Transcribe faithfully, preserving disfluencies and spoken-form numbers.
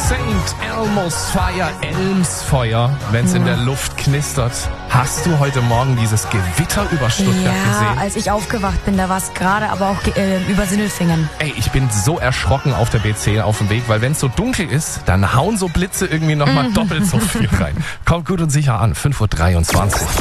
Saint Elmo's Fire, Elmsfeuer, wenn es in der Luft knistert. Hast du heute Morgen dieses Gewitter über Stuttgart ja, gesehen? als ich aufgewacht bin, da war es gerade, aber auch äh, über Sindelfingen. Ey, ich bin so erschrocken auf der B zehn auf dem Weg, weil wenn es so dunkel ist, dann hauen so Blitze irgendwie nochmal doppelt so viel rein. Kommt gut und sicher an, fünf Uhr dreiundzwanzig.